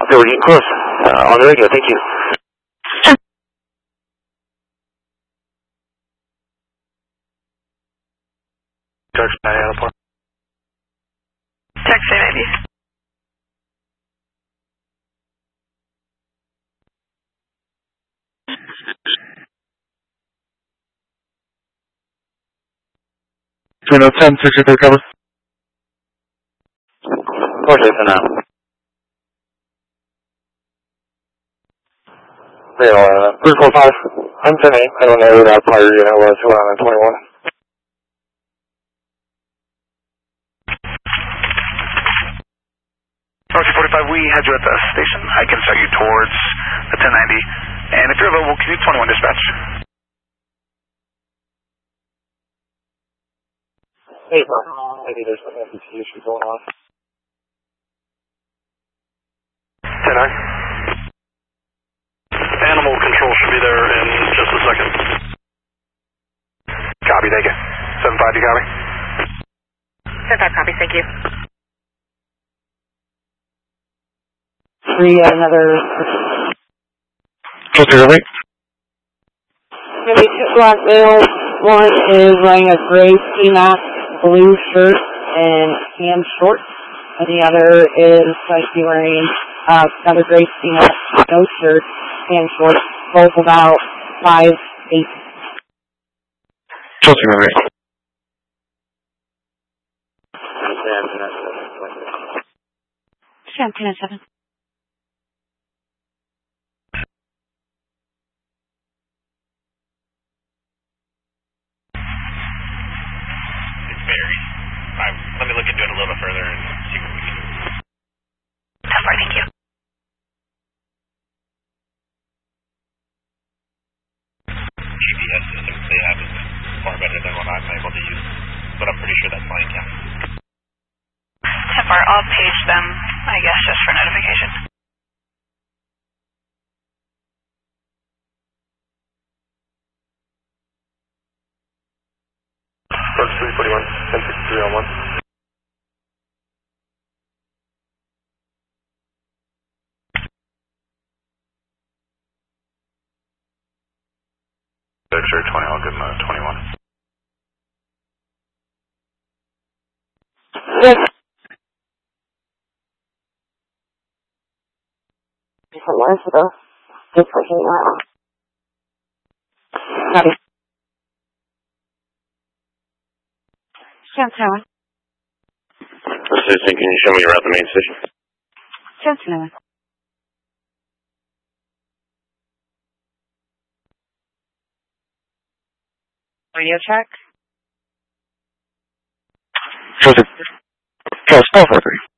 Yeah, we're getting close. On the radio, thank you. Taxi 90 out of Park. Taxi 90. Twin 10, 63 cover. Roger for now. Yeah, 345. I'm 10-8. I don't know who that prior unit was, who on 21. Roger 45, we had you at the station. I can start you towards the 1090. And if you're available, can you 21 dispatch? Hey, bro. Maybe there's some FCC issue going on. 10-9. Animal control should be there in just a second. Copy, thank you. 7-5, you copy? 7-5 copy, thank you. Another. What's your rate? Maybe two black males. One is wearing a gray C-Max blue shirt and tan shorts, and the other is supposed to be wearing another gray C-Max, no shirt, tan shorts, both about 5'8". What's your rate? Sam 10-7. Let me look into it a little bit further and see what we can do. Alright, thank you. GPS systems they have is far better than what I'm able to use, but I'm pretty sure that's fine, yeah. Tempar, I'll page them, I guess, just for notification. Approach 341, 1063 on 1. X-ray 20, I'll give him a 21. Yes. Different lines for those. Just for him out. Copy. Sam Tower. Assistant, can you show me around the main station? Sam Tower. Radio check. What's your... Charles, call for 3.